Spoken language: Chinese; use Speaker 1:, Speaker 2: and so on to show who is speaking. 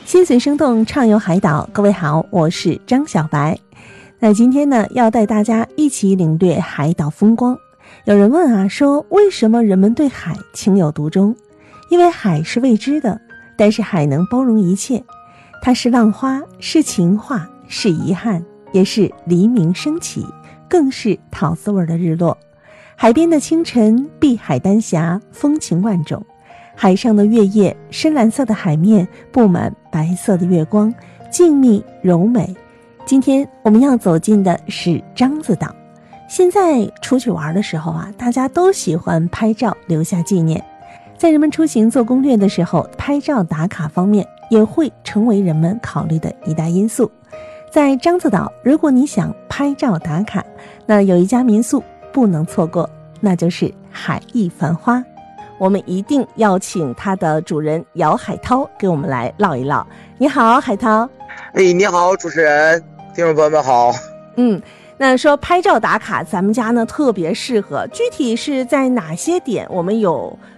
Speaker 1: 心随声动，畅游海岛。各位好，我是张小白。那今天呢，要带大家一起领略海岛风光。有人问啊，说为什么人们对海情有独钟？因为海是未知的，但是海能包容一切。它是浪花，是情话，是遗憾，也是黎明升起，更是桃子味的日落。海边的清晨，碧海丹霞，风情万种。海上的月夜，深蓝色的海面布满白色的月光，静谧柔美。今天我们要走进的是獐子岛。现在出去玩的时候啊，大家都喜欢拍照留下纪念。在人们出行做攻略的时候，拍照打卡方面也会成为人们考虑的一大因素。在獐子岛，如果你想拍照打卡，那有一家民宿不能错过，那就是海逸繁花。我们一定要请它的主人姚海涛给我们来唠一唠。你好，海涛。
Speaker 2: 你好，主持人，听众朋友们好。
Speaker 1: 那说拍照打卡，咱们家呢特别适合，具体是在哪些点我们有